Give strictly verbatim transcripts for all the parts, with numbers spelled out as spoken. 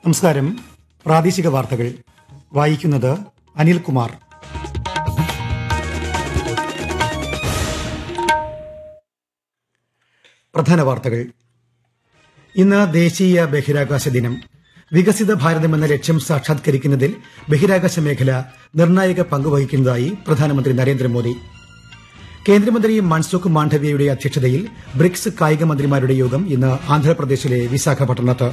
നമസ്കാരം. പ്രാദേശിക വാർത്തകൾ വായിക്കുന്നത് അനിൽകുമാർ. പ്രധാന വാർത്തകൾ. ഇന്ന് ദേശീയ ബഹിരാകാശ ദിനം. വികസിത ഭാരതം എന്ന ലക്ഷ്യം സാക്ഷാത്കരിക്കുന്നതിൽ ബഹിരാകാശ മേഖല നിർണായക പങ്കുവഹിക്കുന്നതായി പ്രധാനമന്ത്രി നരേന്ദ്രമോദി. കേന്ദ്രമന്ത്രി മൻസുഖ് മാണ്ഡവ്യയുടെ അധ്യക്ഷതയിൽ ബ്രിക്സ് കായിക മന്ത്രിമാരുടെ യോഗം ഇന്ന് ആന്ധ്രാപ്രദേശിലെ വിശാഖപട്ടണത്ത്.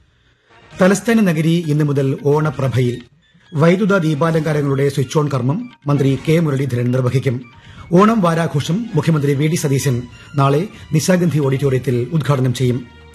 തലസ്ഥാന നഗരി ഇന്നു മുതൽ ഓണപ്രഭയിൽ. വൈദ്യുത ദീപാലങ്കാരങ്ങളുടെ സ്വിച്ച് ഓൺ കർമ്മം മന്ത്രി കെ മുരളീധരൻ നിർവഹിക്കും. ഓണം വാരാഘോഷം മുഖ്യമന്ത്രി വി ഡി സതീശൻ നാളെ നിശാഗന്ധി ഓഡിറ്റോറിയത്തിൽ ഉദ്ഘാടനം ചെയ്യും.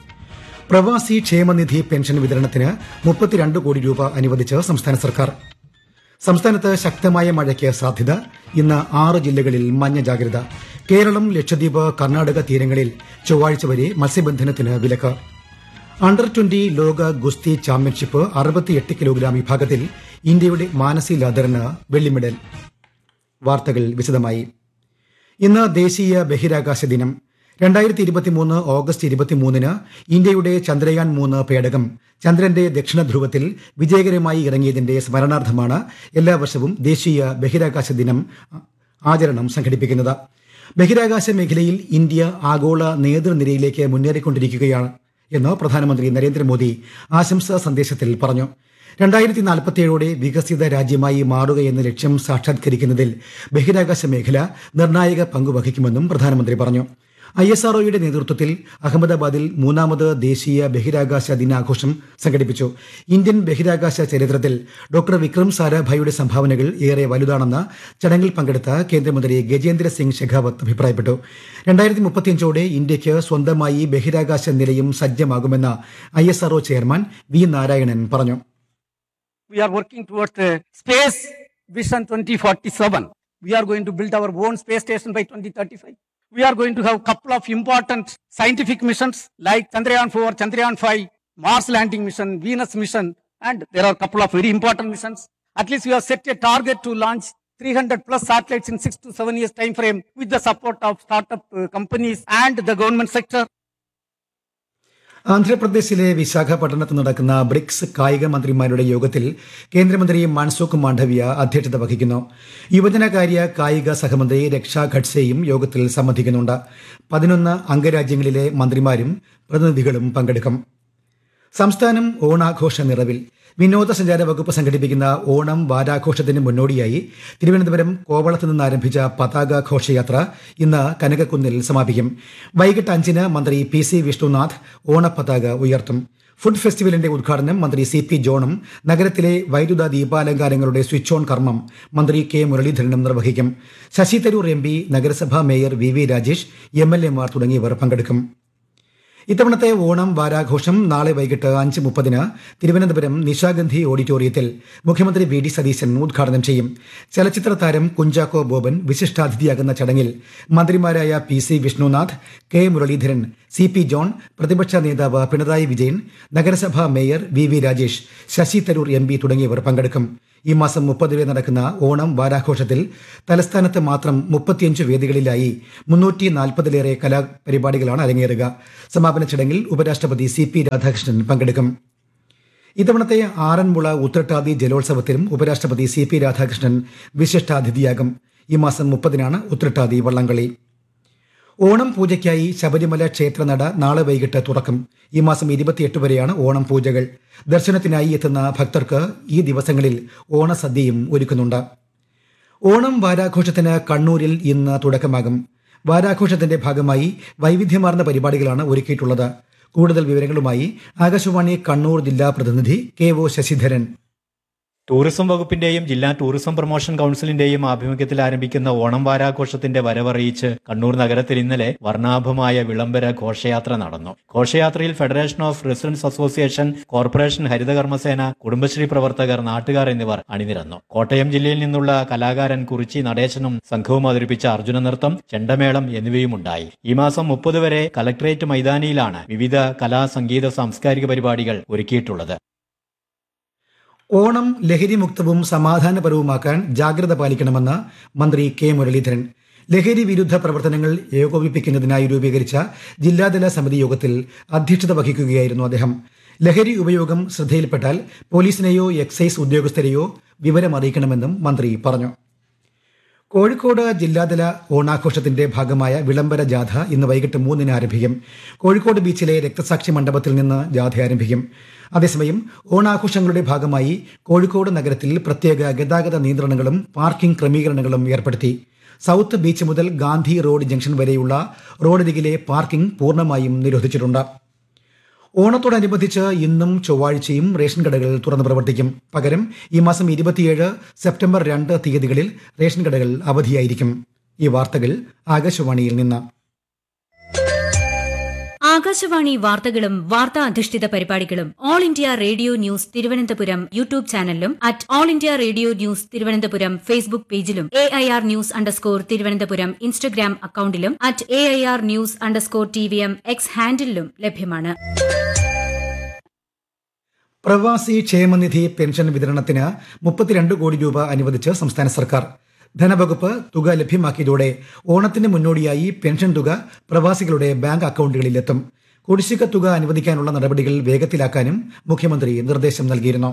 പ്രവാസി ക്ഷേമനിധി പെൻഷൻ വിതരണത്തിന് മുപ്പത്തിരണ്ട് കോടി രൂപ അനുവദിച്ച് സംസ്ഥാന സർക്കാർ. സംസ്ഥാനത്ത് ശക്തമായ മഴയ്ക്ക് സാധ്യത. ഇന്ന് ആറ് ജില്ലകളിൽ മഞ്ഞ ജാഗ്രത. കേരളം, ലക്ഷദ്വീപ്, കർണാടക തീരങ്ങളിൽ ചൊവ്വാഴ്ച വരെ മത്സ്യബന്ധനത്തിന് വിലക്ക്. അണ്ടർ ട്വന്റി ലോക ഗുസ്തി ചാമ്പ്യൻഷിപ്പ് അറുപത്തിയെട്ട് കിലോഗ്രാം വിഭാഗത്തിൽ ഇന്ത്യയുടെ മാനസി ലാദറിന് വെള്ളിമെഡൽ. വാർത്തകൾ വിശദമായി. ഇന്ന് ദേശീയ ബഹിരാകാശ ദിനം. രണ്ടായിരത്തി ഇരുപത്തിമൂന്ന് ഓഗസ്റ്റ് ഇരുപത്തിമൂന്നിന് ഇന്ത്യയുടെ ചന്ദ്രയാൻ മൂന്ന് പേടകം ചന്ദ്രന്റെ ദക്ഷിണ ധ്രുവത്തിൽ വിജയകരമായി ഇറങ്ങിയതിന്റെ സ്മരണാർത്ഥമാണ് എല്ലാ വർഷവും ദേശീയ ബഹിരാകാശ ദിനം ആചരണം സംഘടിപ്പിക്കുന്നത്. ബഹിരാകാശ മേഖലയിൽ ഇന്ത്യ ആഗോള നേതൃനിരയിലേക്ക് മുന്നേറിക്കൊണ്ടിരിക്കുകയാണ് എന്ന് പ്രധാനമന്ത്രി നരേന്ദ്രമോദി ആശംസാ സന്ദേശത്തിൽ പറഞ്ഞു. രണ്ടായിരത്തി നാൽപ്പത്തിയേഴോടെ വികസിത രാജ്യമായി മാറുകയെന്ന ലക്ഷ്യം സാക്ഷാത്കരിക്കുന്നതിൽ ബഹിരാകാശ മേഖല നിർണായക പങ്കുവഹിക്കുമെന്നും പ്രധാനമന്ത്രി പറഞ്ഞു. ഐ എസ് ആർഒയുടെ നേതൃത്വത്തിൽ അഹമ്മദാബാദിൽ മൂന്നാമത് ദേശീയ ബഹിരാകാശ ദിനാഘോഷം സംഘടിപ്പിച്ചു. ഇന്ത്യൻ ബഹിരാകാശ ചരിത്രത്തിൽ ഡോക്ടർ വിക്രം സാരാഭായിയുടെ സംഭാവനകൾ ഏറെ വലുതാണെന്ന് ചടങ്ങിൽ പങ്കെടുത്ത കേന്ദ്രമന്ത്രി ഗജേന്ദ്ര സിംഗ് ഷെഖാവത്ത് അഭിപ്രായപ്പെട്ടു. രണ്ടായിരത്തി മുപ്പത്തിയഞ്ചോടെ ഇന്ത്യയ്ക്ക് സ്വന്തമായി ബഹിരാകാശ നിലയം സജ്ജമാകുമെന്ന് I S R O chairman V Narayanan പറഞ്ഞു. We are working towards the Space Vision twenty forty-seven. We are going to build our own space station by twenty thirty-five. We are going to have a couple of important scientific missions like Chandrayaan four, Chandrayaan five, Mars landing mission, Venus mission, and there are a couple of very important missions. At least we have set a target to launch three hundred plus satellites in six to seven years time frame with the support of startup uh, companies and the government sector. ആന്ധ്രാപ്രദേശിലെ വിശാഖപട്ടണത്ത് നടക്കുന്ന BRICS കായിക മന്ത്രിമാരുടെ യോഗത്തിൽ കേന്ദ്രമന്ത്രി മൻസുഖ് മാണ്ഡവ്യ അധ്യക്ഷത വഹിക്കുന്നു. യുവജനകാര്യ കായിക സഹമന്ത്രി രക്ഷാ ഖഡ്സെയും യോഗത്തിൽ സംബന്ധിക്കുന്നുണ്ട്. പതിനൊന്ന് അംഗരാജ്യങ്ങളിലെ മന്ത്രിമാരും പ്രതിനിധികളും പങ്കെടുക്കും. സംസ്ഥാനം ഓണാഘോഷ നിറവിൽ. വിനോദസഞ്ചാര വകുപ്പ് സംഘടിപ്പിക്കുന്ന ഓണം വാരാഘോഷത്തിന് മുന്നോടിയായി തിരുവനന്തപുരം കോവളത്ത് നിന്ന് ആരംഭിച്ച പതാക ഘോഷയാത്ര ഇന്ന് കനകക്കുന്നിൽ സമാപിക്കും. വൈകിട്ട് അഞ്ചിന് മന്ത്രി പി സി വിഷ്ണുനാഥ് ഓണപ്പതാക ഉയർത്തും. ഫുഡ് ഫെസ്റ്റിവലിന്റെ ഉദ്ഘാടനം മന്ത്രി സി പി ജോണും നഗരത്തിലെ വൈദ്യുത ദീപാലങ്കാരങ്ങളുടെ സ്വിച്ച് ഓൺ കർമ്മം മന്ത്രി കെ മുരളീധരനും നിർവഹിക്കും. ശശി തരൂർ എം പി, നഗരസഭാ mayor V V Rajesh, M L എമാർ തുടങ്ങിയവർ പങ്കെടുക്കും. ഇത്തവണത്തെ ഓണം വാരാഘോഷം നാളെ വൈകിട്ട് അഞ്ച് മുപ്പതിന് തിരുവനന്തപുരം നിശാഗന്ധി ഓഡിറ്റോറിയത്തിൽ മുഖ്യമന്ത്രി വി ഡി സതീശൻ ഉദ്ഘാടനം ചെയ്യും. ചലച്ചിത്ര താരം കുഞ്ചാക്കോ ബോബൻ വിശിഷ്ടാതിഥിയാകുന്ന ചടങ്ങിൽ മന്ത്രിമാരായ P C Vishnunath, K Muraleedharan, C P John, പ്രതിപക്ഷ നേതാവ് പിണറായി വിജയൻ, നഗരസഭാ mayor V V Rajesh, Sasi Tharoor M P തുടങ്ങിയവർ പങ്കെടുക്കും. ഈ മാസം മുപ്പത് വരെ നടക്കുന്ന ഓണം വാരാഘോഷത്തിൽ തലസ്ഥാനത്ത് മാത്രം മുപ്പത്തിയഞ്ച് വേദികളിലായി മുന്നൂറ്റി നാൽപ്പതിലേറെ കലാപരിപാടികളാണ് അരങ്ങേറുക. സമാപന ചടങ്ങിൽ ഉപരാഷ്ട്രപതി സി പി രാധാകൃഷ്ണൻ പങ്കെടുക്കും. ഇത്തവണത്തെ ആറന്മുള ഉത്രട്ടാതി ജലോത്സവത്തിലും ഉപരാഷ്ട്രപതി സി പി രാധാകൃഷ്ണൻ വിശിഷ്ടാതിഥിയാകും. ഈ മാസം മുപ്പതിനാണ് ഉത്രട്ടാതി വള്ളംകളി. ഓണം പൂജയ്ക്കായി ശബരിമല ക്ഷേത്രനട നാളെ വൈകിട്ട് തുറക്കും. ഈ മാസം ഇരുപത്തിയെട്ട് വരെയാണ് ഓണം പൂജകൾ. ദർശനത്തിനായി എത്തുന്ന ഭക്തർക്ക് ഈ ദിവസങ്ങളിൽ ഓണസദ്യയും ഒരുക്കുന്നുണ്ട്. ഓണം വാരാഘോഷത്തിന് കണ്ണൂരിൽ ഇന്ന് തുടക്കമാകും. വാരാഘോഷത്തിന്റെ ഭാഗമായി വൈവിധ്യമാർന്ന പരിപാടികളാണ് ഒരുക്കിയിട്ടുള്ളത്. കൂടുതൽ വിവരങ്ങളുമായി ആകാശവാണി കണ്ണൂർ ജില്ലാ പ്രതിനിധി കെ ഒ ശശിധരൻ. ടൂറിസം വകുപ്പിന്റെയും ജില്ലാ ടൂറിസം പ്രൊമോഷൻ കൌൺസിലിന്റെയും ആഭിമുഖ്യത്തിൽ ആരംഭിക്കുന്ന ഓണം വാരാഘോഷത്തിന്റെ വരവറിയിച്ച് കണ്ണൂർ നഗരത്തിൽ ഇന്നലെ വർണ്ണാഭമായ വിളംബര ഘോഷയാത്ര നടന്നു. ഘോഷയാത്രയിൽ federation of residence association, corporation, ഹരിതകർമ്മസേന, കുടുംബശ്രീ പ്രവർത്തകർ, നാട്ടുകാർ എന്നിവർ അണിനിരന്നു. കോട്ടയം ജില്ലയിൽ നിന്നുള്ള കലാകാരൻ കുറിച്ചി നടേശനും സംഘവും അവതരിപ്പിച്ച അർജുന നൃത്തം, ചെണ്ടമേളം എന്നിവയുമുണ്ടായി. ഈ മാസം മുപ്പത് വരെ കലക്ട്രേറ്റ് മൈതാനിയിലാണ് വിവിധ കലാ, സംഗീത, സാംസ്കാരിക പരിപാടികൾ ഒരുക്കിയിട്ടുള്ളത്. ഓണം ലഹരിമുക്തവും സമാധാനപരവുമാക്കാൻ ജാഗ്രത പാലിക്കണമെന്ന് മന്ത്രി കെ മുരളീധരൻ. ലഹരി വിരുദ്ധ പ്രവർത്തനങ്ങൾ ഏകോപിപ്പിക്കുന്നതിനായി രൂപീകരിച്ച ജില്ലാതല സമിതി യോഗത്തിൽ അധ്യക്ഷത വഹിക്കുകയായിരുന്നു അദ്ദേഹം. ലഹരി ഉപയോഗം ശ്രദ്ധയിൽപ്പെട്ടാൽ പോലീസിനെയോ എക്സൈസ് ഉദ്യോഗസ്ഥരെയോ വിവരം അറിയിക്കണമെന്നും മന്ത്രി പറഞ്ഞു. കോഴിക്കോട് ജില്ലാതല ഓണാഘോഷത്തിന്റെ ഭാഗമായ വിളംബര ജാഥ ഇന്ന് വൈകിട്ട് മൂന്നിന് ആരംഭിക്കും. കോഴിക്കോട് ബീച്ചിലെ രക്തസാക്ഷി മണ്ഡപത്തിൽ നിന്ന് ജാഥ ആരംഭിക്കും. അതേസമയം ഓണാഘോഷങ്ങളുടെ ഭാഗമായി കോഴിക്കോട് നഗരത്തിൽ പ്രത്യേക ഗതാഗത നിയന്ത്രണങ്ങളും പാർക്കിംഗ് ക്രമീകരണങ്ങളും ഏർപ്പെടുത്തി. സൌത്ത് ബീച്ച് മുതൽ ഗാന്ധി റോഡ് ജംഗ്ഷൻ വരെയുള്ള റോഡരികിലെ പാർക്കിംഗ് പൂർണ്ണമായും നിരോധിച്ചിട്ടുണ്ട്. ഓണത്തോടനുബന്ധിച്ച് ഇന്നും ചൊവ്വാഴ്ചയും റേഷൻ കടകൾ തുറന്ന് പ്രവർത്തിക്കും. പകരം ഈ മാസം ഇരുപത്തിയേഴ് സെപ്റ്റംബർ രണ്ട് തീയതികളിൽ റേഷൻ കടകൾ അവധിയായിരിക്കും. ഈ വാർത്തകൾ ആകാശവാണിയിൽ നിന്ന്. ആകാശവാണി വാർത്തകളും വാർത്താ അധിഷ്ഠിത പരിപാടികളും all India radio news Thiruvananthapuram YouTube ചാനലിലും at all India radio news Thiruvananthapuram Facebook പേജിലും A I R news underscore Thiruvananthapuram Instagram അക്കൌണ്ടിലും at A I R news underscore T V M X ഹാൻഡിലും ലഭ്യമാണ്. പ്രവാസി ക്ഷേമനിധി പെൻഷൻ വിതരണത്തിന് മുപ്പത്തിരണ്ട് കോടി രൂപ അനുവദിച്ച് സംസ്ഥാന സർക്കാർ. ധനവകുപ്പ് തുക ലഭ്യമാക്കിയതോടെ ഓണത്തിന് മുന്നോടിയായി പെൻഷൻ തുക പ്രവാസികളുടെ ബാങ്ക് അക്കൌണ്ടുകളിലെത്തും. കുടിശ്ശിക തുക അനുവദിക്കാനുള്ള നടപടികൾ വേഗത്തിലാക്കാനും മുഖ്യമന്ത്രി നിർദ്ദേശം നൽകിയിരുന്നു.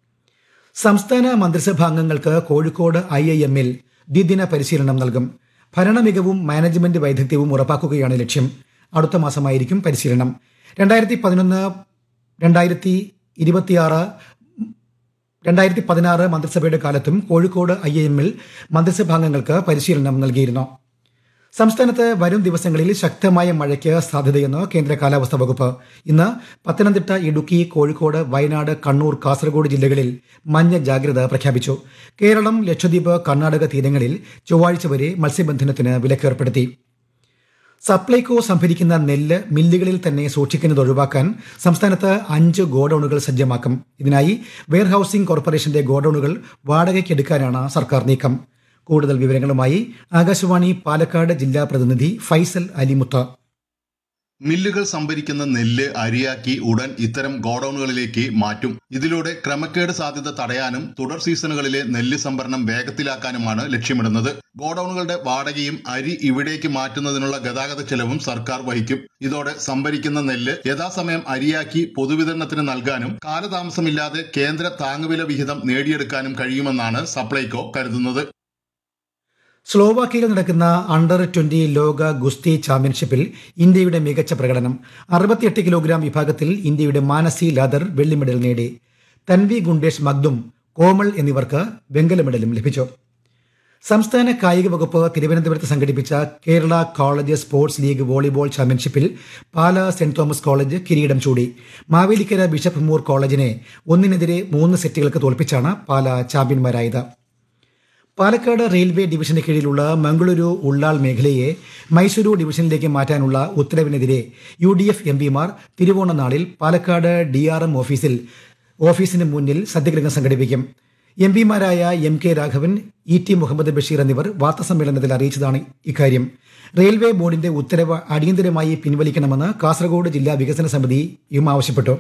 സംസ്ഥാന മന്ത്രിസഭാംഗങ്ങൾക്ക് കോഴിക്കോട് ഐ ഐ എമ്മിൽ ദ്വിദിന പരിശീലനം നൽകും. ഭരണമികവും മാനേജ്മെന്റ് വൈദഗ്ധ്യവും ഉറപ്പാക്കുകയാണ് ലക്ഷ്യം. അടുത്ത മാസമായിരിക്കും പരിശീലനം. രണ്ടായിരത്തി പതിനൊന്ന് രണ്ടായിരത്തി ഇരുപത്തിയാറ് രണ്ടായിരത്തി പതിനാറ് മന്ത്രിസഭയുടെ കാലത്തും കോഴിക്കോട് ഐ ഐ എമ്മിൽ മന്ത്രിസഭാംഗങ്ങൾക്ക് പരിശീലനം നൽകിയിരുന്നു. സംസ്ഥാനത്ത് വരും ദിവസങ്ങളിൽ ശക്തമായ മഴയ്ക്ക് സാധ്യതയെന്ന് കേന്ദ്ര കാലാവസ്ഥാ വകുപ്പ്. ഇന്ന് പത്തനംതിട്ട, ഇടുക്കി, കോഴിക്കോട്, വയനാട്, കണ്ണൂർ, കാസർഗോഡ് ജില്ലകളിൽ മഞ്ഞ ജാഗ്രത പ്രഖ്യാപിച്ചു. കേരളം, ലക്ഷദ്വീപ്, കർണാടക തീരങ്ങളിൽ ചൊവ്വാഴ്ച വരെ മത്സ്യബന്ധനത്തിന് വിലക്കേർപ്പെടുത്തി. സപ്ലൈകോ സംഭരിക്കുന്ന നെല്ല് മില്ലുകളിൽ തന്നെ സൂക്ഷിക്കുന്നത് ഒഴിവാക്കാൻ സംസ്ഥാനത്ത് അഞ്ച് ഗോഡൌണുകൾ സജ്ജമാക്കും. ഇതിനായി വെയർഹൌസിംഗ് കോർപ്പറേഷന്റെ ഗോഡൌണുകൾ വാടകയ്ക്കെടുക്കാനാണ് സർക്കാർ നീക്കം. കൂടുതൽ വിവരങ്ങളുമായി ആകാശവാണി പാലക്കാട് ജില്ലാ പ്രതിനിധി ഫൈസൽ അലിമുത്ത. മില്ലുകൾ സംഭരിക്കുന്ന നെല്ല് അരിയാക്കി ഉടൻ ഇത്തരം ഗോഡൌണുകളിലേക്ക് മാറ്റും. ഇതിലൂടെ ക്രമക്കേട് സാധ്യത തടയാനും തുടർ സീസണുകളിലെ നെല്ല് സംഭരണം വേഗത്തിലാക്കാനുമാണ് ലക്ഷ്യമിടുന്നത്. ഗോഡൌണുകളുടെ വാടകയും അരി ഇവിടേക്ക് മാറ്റുന്നതിനുള്ള ഗതാഗത ചെലവും സർക്കാർ വഹിക്കും. ഇതോടെ സംഭരിക്കുന്ന നെല്ല് യഥാസമയം അരിയാക്കി പൊതുവിതരണത്തിന് നൽകാനും കാലതാമസമില്ലാതെ കേന്ദ്ര താങ്ങുവില വിഹിതം നേടിയെടുക്കാനും കഴിയുമെന്നാണ് സപ്ലൈകോ കരുതുന്നത്. സ്ലോവാക്കിയയിൽ നടക്കുന്ന അണ്ടർ ട്വന്റി ലോക ഗുസ്തി ചാമ്പ്യൻഷിപ്പിൽ ഇന്ത്യയുടെ മികച്ച പ്രകടനം. അറുപത്തിയെട്ട് കിലോഗ്രാം വിഭാഗത്തിൽ ഇന്ത്യയുടെ മാനസി ലാദർ വെള്ളി മെഡൽ നേടി. തൻവി ഗുണ്ടേഷ് മഗ്ദും, കോമൾ എന്നിവർക്ക് വെങ്കല മെഡലും ലഭിച്ചു. സംസ്ഥാന കായിക വകുപ്പ് തിരുവനന്തപുരത്ത് സംഘടിപ്പിച്ച Kerala college sports league volleyball ചാമ്പ്യൻഷിപ്പിൽ പാലാ സെന്റ് തോമസ് കോളേജ് കിരീടം ചൂടി. മാവേലിക്കര ബിഷപ്പ് മൂർ കോളേജിനെ ഒന്നിനെതിരെ മൂന്ന് സെറ്റുകൾക്ക് തോൽപ്പിച്ചാണ് പാലാ ചാമ്പ്യന്മാരായത്. പാലക്കാട് റെയിൽവേ ഡിവിഷന് കീഴിലുള്ള മംഗളൂരു ഉള്ളാൾ മേഖലയെ മൈസൂരു ഡിവിഷനിലേക്ക് മാറ്റാനുള്ള ഉത്തരവിനെതിരെ യു ഡി എഫ് എം പിമാർ തിരുവോണ നാളിൽ പാലക്കാട് ഡി ആർ എം ഓഫീസിൽ ഓഫീസിന് മുന്നിൽ സത്യഗ്രഹം സംഘടിപ്പിക്കും. M പിമാരായ M K Raghavan, E T Muhammad Basheer എന്നിവർ വാർത്താസമ്മേളനത്തിൽ അറിയിച്ചതാണ് ഇക്കാര്യം. റെയിൽവേ ബോർഡിന്റെ ഉത്തരവ് അടിയന്തരമായി പിൻവലിക്കണമെന്ന് കാസർഗോഡ് ജില്ലാ വികസന സമിതിയും ആവശ്യപ്പെട്ടു.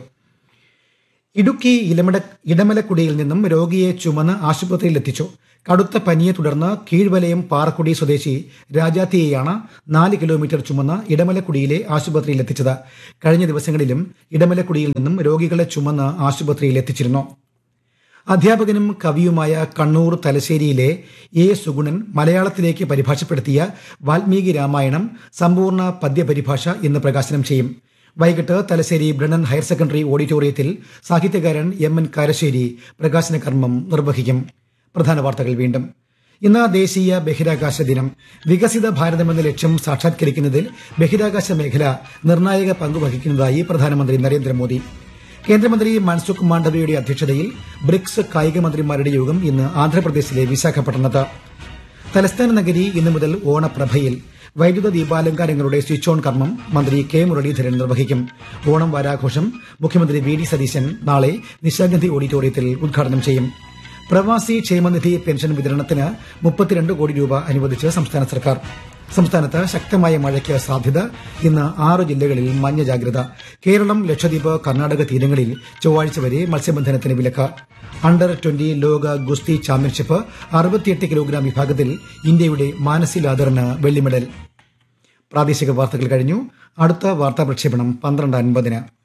ഇടുക്കി ഇലമട ഇടമലക്കുടിയിൽ നിന്നും രോഗിയെ ചുമന്ന് ആശുപത്രിയിലെത്തിച്ചു. കടുത്ത പനിയെ തുടർന്ന് കീഴ്വലയം പാറക്കുടി സ്വദേശി രാജാത്തിയെയാണ് നാല് കിലോമീറ്റർ ചുമന്ന് ഇടമലക്കുടിയിലെ ആശുപത്രിയിലെത്തിച്ചത്. കഴിഞ്ഞ ദിവസങ്ങളിലും ഇടമലക്കുടിയിൽ നിന്നും രോഗികളെ ചുമന്ന് ആശുപത്രിയിലെത്തിച്ചിരുന്നു. അധ്യാപകനും കവിയുമായ കണ്ണൂർ തലശ്ശേരിയിലെ എ സുഗുണൻ മലയാളത്തിലേക്ക് പരിഭാഷപ്പെടുത്തിയ വാൽമീകി രാമായണം സമ്പൂർണ്ണ പദ്യപരിഭാഷ ഇന്ന് പ്രകാശനം ചെയ്യും. വൈകിട്ട് തലശ്ശേരി ബ്രണ്ണൻ ഹയർ സെക്കൻഡറി ഓഡിറ്റോറിയത്തിൽ സാഹിത്യകാരൻ എം എൻ കാരശ്ശേരി പ്രകാശന കർമ്മം നിർവഹിക്കും. പ്രധാന വാർത്തകൾ വീണ്ടും. ഇന്ന് ദേശീയ ബഹിരാകാശ ദിനം. വികസിത ഭാരതമെന്ന ലക്ഷ്യം സാക്ഷാത്കരിക്കുന്നതിൽ ബഹിരാകാശ മേഖല നിർണായക പങ്കുവഹിക്കുന്നതായി പ്രധാനമന്ത്രി നരേന്ദ്രമോദി. കേന്ദ്രമന്ത്രി മൻസുഖ് മാണ്ഡവ്യയുടെ അധ്യക്ഷതയിൽ ബ്രിക്സ് കായിക മന്ത്രിമാരുടെ യോഗം ഇന്ന് ആന്ധ്രാപ്രദേശിലെ വിശാഖപട്ടണത്ത്. തലസ്ഥാന നഗരി ഇന്നു മുതൽ ഓണപ്രഭയിൽ. വൈദ്യുത ദീപാലങ്കാരങ്ങളുടെ സ്വിച്ച് ഓൺ കർമ്മം മന്ത്രി കെ മുരളീധരൻ നിർവഹിക്കും. ഓണം വാരാഘോഷം മുഖ്യമന്ത്രി വി ഡി സതീശൻ നാളെ നിശാഗന്ധി ഓഡിറ്റോറിയത്തിൽ ഉദ്ഘാടനം ചെയ്യും. പ്രവാസി ക്ഷേമനിധി പെൻഷൻ വിതരണത്തിന് മുപ്പത്തിരണ്ട് കോടി രൂപ അനുവദിച്ച് സംസ്ഥാന സർക്കാർ. സംസ്ഥാനത്ത് ശക്തമായ മഴയ്ക്ക് സാധ്യത. ഇന്ന് ആറ് ജില്ലകളിൽ മഞ്ഞ ജാഗ്രത. കേരളം, ലക്ഷദ്വീപ്, കർണാടക തീരങ്ങളിൽ ചൊവ്വാഴ്ച വരെ മത്സ്യബന്ധനത്തിന് വിലക്ക്. അണ്ടർ ട്വന്റി ലോക ഗുസ്തി ചാമ്പ്യൻഷിപ്പ് അറുപത്തിയെട്ട് കിലോഗ്രാം വിഭാഗത്തിൽ ഇന്ത്യയുടെ മാനസി ലാദറിന് വെള്ളി മെഡൽ. പ്രാദേശിക വാർത്തകൾ കഴിഞ്ഞു. അടുത്ത വാർത്താ പ്രക്ഷേപണം പന്ത്രണ്ട് അൻപതിന്.